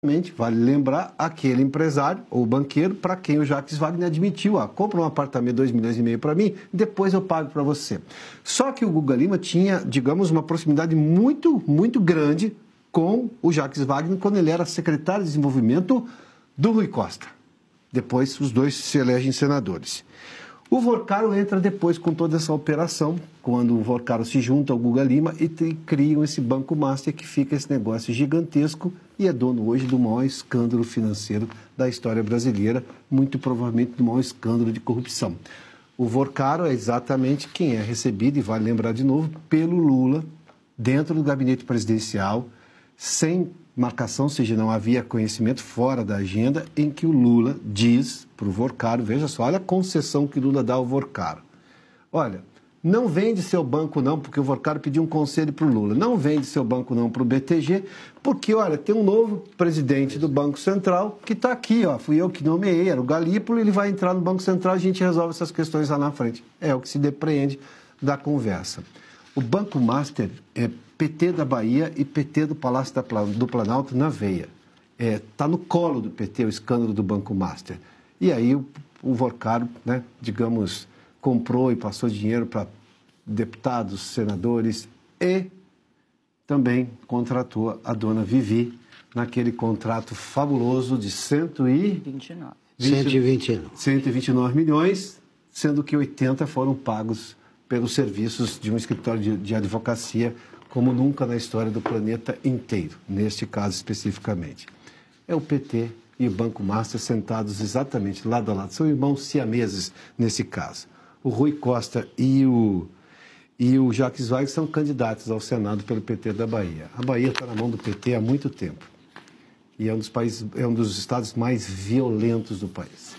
Vale lembrar, aquele empresário ou banqueiro para quem o Jacques Wagner admitiu, compra um apartamento 2,5 milhões para mim, depois eu pago para você. Só que o Guga Lima tinha, digamos, uma proximidade muito, muito grande com o Jacques Wagner quando ele era secretário de desenvolvimento do Rui Costa. Depois os dois se elegem senadores. O Vorcaro entra depois com toda essa operação, quando o Vorcaro se junta ao Guga Lima e criam esse Banco Master, que fica esse negócio gigantesco e é dono hoje do maior escândalo financeiro da história brasileira, muito provavelmente do maior escândalo de corrupção. O Vorcaro é exatamente quem é recebido, e vale lembrar de novo, pelo Lula, dentro do gabinete presidencial, sem marcação, ou seja, não havia conhecimento fora da agenda, em que o Lula diz para o Vorcaro, veja só, olha a concessão que o Lula dá ao Vorcaro. Olha, não vende seu banco não, porque o Vorcaro pediu um conselho para o Lula, não vende seu banco não para o BTG, porque, olha, tem um novo presidente do Banco Central que está aqui, fui eu que nomeei, era o Galípolo, ele vai entrar no Banco Central e a gente resolve essas questões lá na frente. É o que se depreende da conversa. O Banco Master é PT da Bahia e PT do Palácio do Planalto na veia. Está no colo do PT o escândalo do Banco Master. E aí o Vorcaro, digamos, comprou e passou dinheiro para deputados, senadores e também contratou a dona Vivi naquele contrato fabuloso de 129 milhões, sendo que 80 foram pagos pelos serviços de um escritório de advocacia como nunca na história do planeta inteiro, neste caso especificamente. É o PT e o Banco Master sentados exatamente lado a lado, são irmãos siameses nesse caso. O Rui Costa e o Jacques Wagner são candidatos ao Senado pelo PT da Bahia. A Bahia está na mão do PT há muito tempo e é um dos estados mais violentos do país.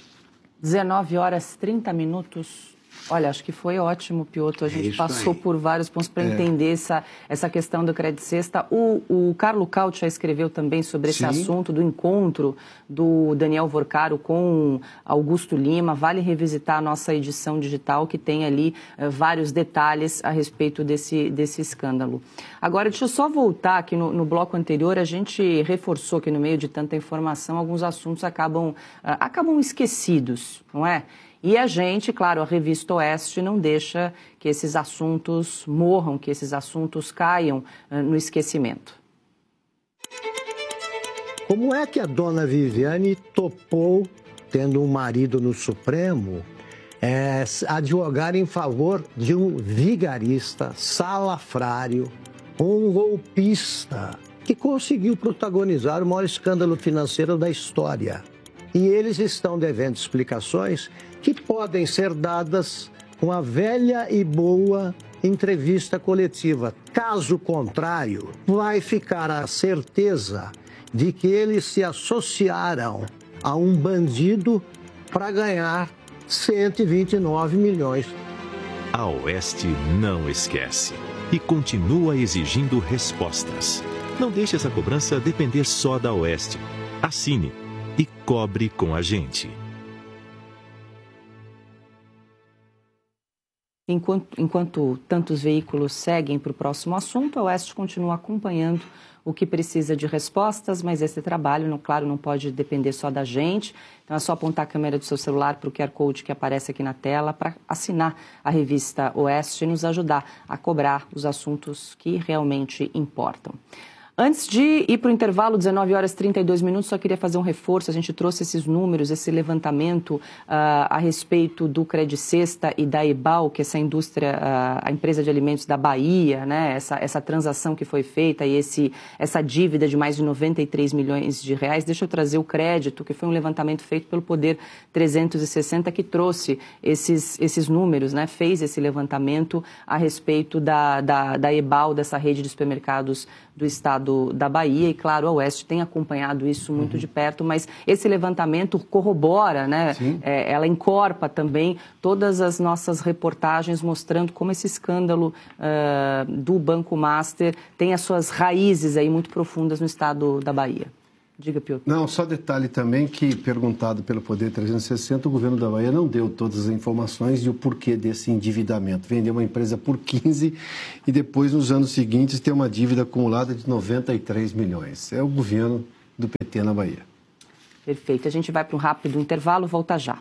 19h30. Olha, acho que foi ótimo, Piotr. A gente passou por vários pontos para entender essa questão do Crédito Sexta. O Carlo Cauti já escreveu também sobre esse assunto do encontro do Daniel Vorcaro com Augusto Lima. Vale revisitar a nossa edição digital, que tem ali vários detalhes a respeito desse escândalo. Agora, deixa eu só voltar aqui no bloco anterior. A gente reforçou que no meio de tanta informação, alguns assuntos acabam esquecidos, não é? E a gente, claro, a Revista Oeste não deixa que esses assuntos morram, que esses assuntos caiam no esquecimento. Como é que a dona Viviane topou, tendo um marido no Supremo, advogar em favor de um vigarista, salafrário, um golpista, que conseguiu protagonizar o maior escândalo financeiro da história? E eles estão devendo explicações que podem ser dadas com a velha e boa entrevista coletiva. Caso contrário, vai ficar a certeza de que eles se associaram a um bandido para ganhar 129 milhões. A Oeste não esquece e continua exigindo respostas. Não deixe essa cobrança depender só da Oeste. Assine e cobre com a gente. Enquanto tantos veículos seguem para o próximo assunto, a Oeste continua acompanhando o que precisa de respostas, mas esse trabalho, claro, não pode depender só da gente. Então é só apontar a câmera do seu celular para o QR Code que aparece aqui na tela para assinar a Revista Oeste e nos ajudar a cobrar os assuntos que realmente importam. Antes de ir para o intervalo, 19h32, só queria fazer um reforço. A gente trouxe esses números, esse levantamento a respeito do Crédito Sexta e da EBAL, que é essa indústria, a empresa de alimentos da Bahia, né? Essa transação que foi feita e essa dívida de mais de 93 milhões de reais. Deixa eu trazer o crédito, que foi um levantamento feito pelo Poder 360, que trouxe esses números, né? Fez esse levantamento a respeito da EBAL, dessa rede de supermercados do estado da Bahia, e claro, a Oeste tem acompanhado isso muito de perto, mas esse levantamento corrobora, né? Ela encorpa também todas as nossas reportagens mostrando como esse escândalo do Banco Master tem as suas raízes aí muito profundas no estado da Bahia. Diga, Piotr. Não, só detalhe também que, perguntado pelo Poder 360, o governo da Bahia não deu todas as informações e o porquê desse endividamento. Vendeu uma empresa por 15 e depois, nos anos seguintes, tem uma dívida acumulada de 93 milhões. É o governo do PT na Bahia. Perfeito. A gente vai para um rápido intervalo, volta já.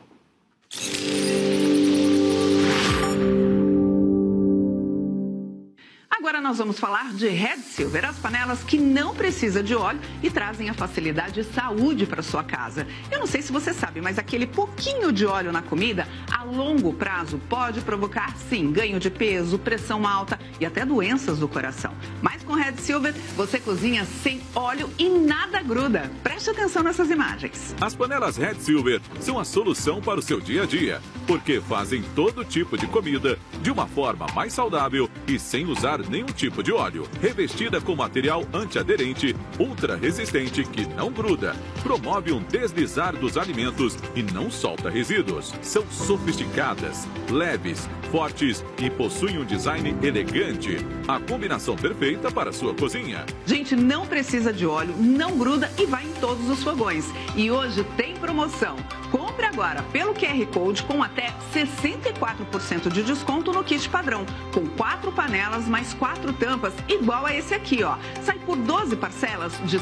Agora nós vamos falar de Red Silver, as panelas que não precisam de óleo e trazem a facilidade e saúde para sua casa. Eu não sei se você sabe, mas aquele pouquinho de óleo na comida, a longo prazo, pode provocar, sim, ganho de peso, pressão alta e até doenças do coração. Mas com Red Silver, você cozinha sem óleo e nada gruda. Preste atenção nessas imagens. As panelas Red Silver são a solução para o seu dia a dia, porque fazem todo tipo de comida de uma forma mais saudável e sem usar nenhum tipo de óleo. Revestida com material antiaderente, ultra resistente que não gruda, promove um deslizar dos alimentos e não solta resíduos. São sofisticadas, leves, fortes e possuem um design elegante. A combinação perfeita para a sua cozinha. Gente, não precisa de óleo, não gruda e vai em todos os fogões. E hoje tem promoção. Compre agora pelo QR Code com até 64% de desconto no kit padrão, com 4 panelas mais 4 tampas, igual a esse aqui, ó. Sai por 12 parcelas de R$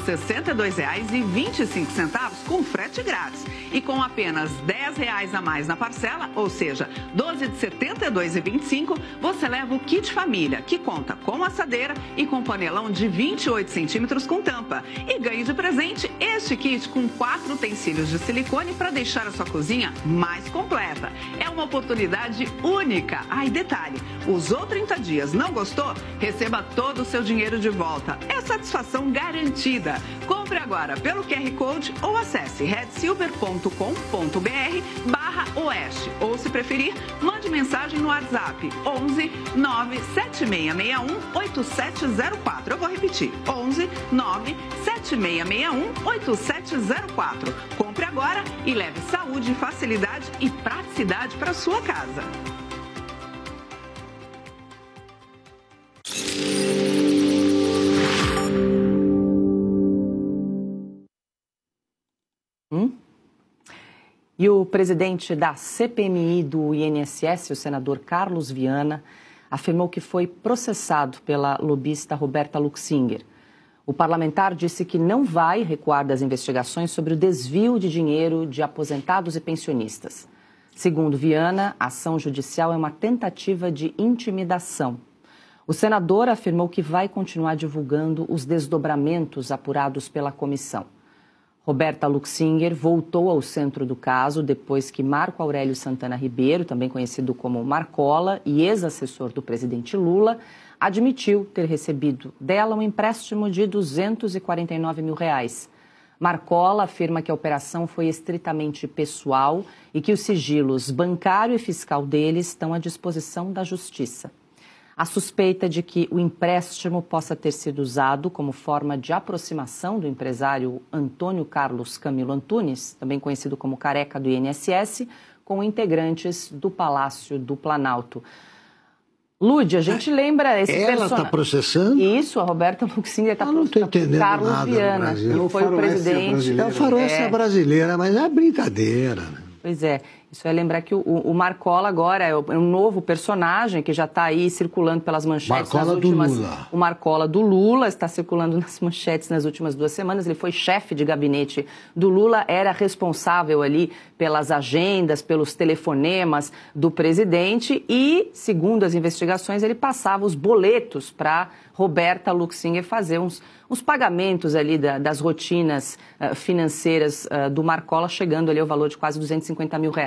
62,25 com frete grátis. E com apenas R$ 10 a mais na parcela, ou seja, 12 de R$ 72,25, você leva o kit família, que conta com assadeira e com panelão de 28 centímetros com tampa. E ganhe de presente este kit com 4 utensílios de silicone para deixar a sua cozinha mais completa. É uma oportunidade única. Ah, e detalhe, usou 30 dias, não gostou? Receba todo o seu dinheiro de volta. É satisfação garantida. Compre agora pelo QR Code ou acesse redsilver.com.br/oeste. Ou, se preferir, mande mensagem no WhatsApp 11 97661 8704. Eu vou repetir, 11 97661 8704. Compre agora e leve saúde, facilidade e praticidade para sua casa. E o presidente da CPMI do INSS, o senador Carlos Viana, afirmou que foi processado pela lobista Roberta Luxinger. O parlamentar disse que não vai recuar das investigações sobre o desvio de dinheiro de aposentados e pensionistas. Segundo Viana, a ação judicial é uma tentativa de intimidação. O senador afirmou que vai continuar divulgando os desdobramentos apurados pela comissão. Roberta Luxinger voltou ao centro do caso depois que Marco Aurélio Santana Ribeiro, também conhecido como Marcola e ex-assessor do presidente Lula, admitiu ter recebido dela um empréstimo de R$ 249 mil. Marcola afirma que a operação foi estritamente pessoal e que os sigilos bancário e fiscal deles estão à disposição da Justiça. A suspeita de que o empréstimo possa ter sido usado como forma de aproximação do empresário Antônio Carlos Camilo Antunes, também conhecido como Careca do INSS, com integrantes do Palácio do Planalto. Lúdia, a gente lembra esse personagem. Ela está processando? Isso, a Roberta Luxinger está processando. Não estou entendendo Carlos nada Viana, que foi o presidente. É o faroeste brasileira, mas é brincadeira, né? Pois é, isso é lembrar que o Marcola agora é um novo personagem que já está aí circulando pelas manchetes nas últimas... do Lula. O Marcola do Lula está circulando nas manchetes nas últimas 2 semanas. Ele foi chefe de gabinete do Lula, era responsável ali pelas agendas, pelos telefonemas do presidente e, segundo as investigações, ele passava os boletos para Roberta Luxinger fazer uns pagamentos ali das rotinas financeiras do Marcola, chegando ali ao valor de quase R$250 mil.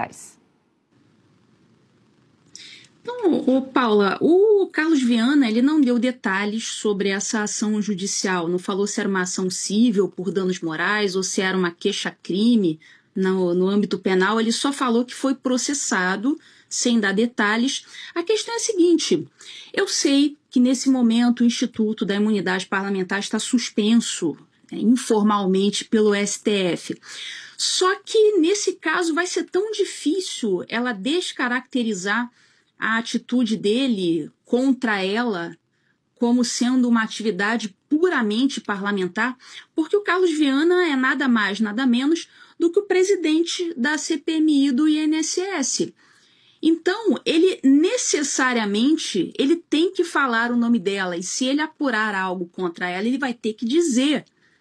Então, Paula, o Carlos Viana, ele não deu detalhes sobre essa ação judicial, não falou se era uma ação civil por danos morais ou se era uma queixa-crime no âmbito penal, ele só falou que foi processado, sem dar detalhes. A questão é a seguinte, eu sei que nesse momento o Instituto da Imunidade Parlamentar está suspenso informalmente pelo STF. Só que nesse caso vai ser tão difícil ela descaracterizar a atitude dele contra ela como sendo uma atividade puramente parlamentar, porque o Carlos Viana é nada mais, nada menos do que o presidente da CPMI do INSS. Então, ele necessariamente ele tem que falar o nome dela, e se ele apurar algo contra ela, ele vai ter que dizer.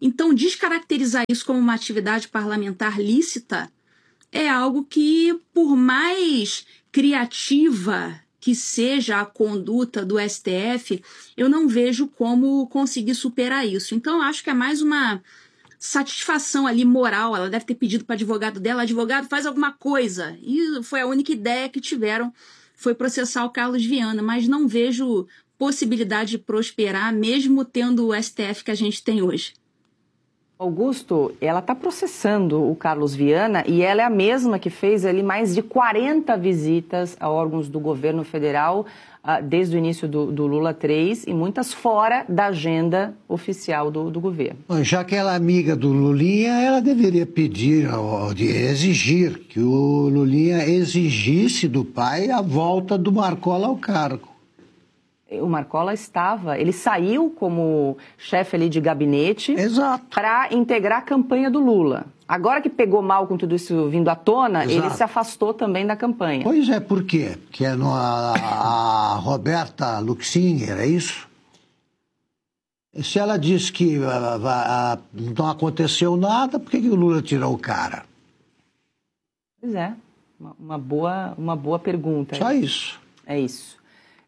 Então, descaracterizar isso como uma atividade parlamentar lícita é algo que, por mais criativa que seja a conduta do STF, eu não vejo como conseguir superar isso. Então, eu acho que é mais uma satisfação ali moral. Ela deve ter pedido para o advogado dela: advogado, faz alguma coisa. E foi a única ideia que tiveram, foi processar o Carlos Viana, mas não vejo possibilidade de prosperar, mesmo tendo o STF que a gente tem hoje. Augusto, ela está processando o Carlos Viana e ela é a mesma que fez ali mais de 40 visitas a órgãos do governo federal desde o início do Lula 3 e muitas fora da agenda oficial do governo. Já que ela é amiga do Lulinha, ela deveria pedir, exigir que o Lulinha exigisse do pai a volta do Marcola ao cargo. O Marcola ele saiu como chefe ali de gabinete para integrar a campanha do Lula. Agora que pegou mal com tudo isso vindo à tona, ele se afastou também da campanha. Pois é, por quê? Porque a Roberta Luxinger, é isso? Se ela diz que não aconteceu nada, por que o Lula tirou o cara? Pois é, uma boa pergunta. Só isso. É isso.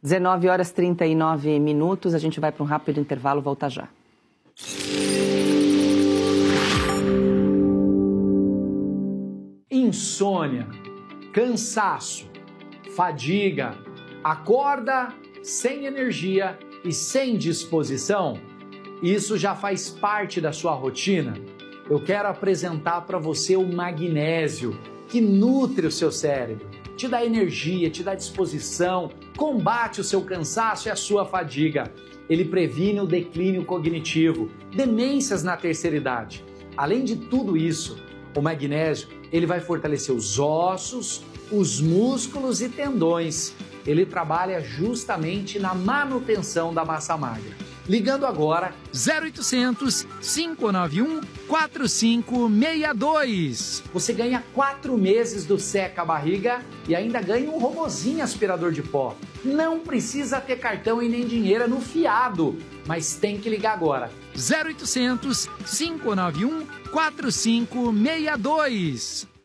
19h39, a gente vai para um rápido intervalo, volta já. Insônia, cansaço, fadiga, acorda sem energia e sem disposição? Isso já faz parte da sua rotina? Eu quero apresentar para você o magnésio, que nutre o seu cérebro, te dá energia, te dá disposição, combate o seu cansaço e a sua fadiga. Ele previne o declínio cognitivo, demências na terceira idade. Além de tudo isso, o magnésio ele vai fortalecer os ossos, os músculos e tendões. Ele trabalha justamente na manutenção da massa magra. Ligando agora 0800 591 4562. Você ganha 4 meses do Seca Barriga e ainda ganha um robozinho aspirador de pó. Não precisa ter cartão e nem dinheiro no fiado, mas tem que ligar agora. 0800 591 4562.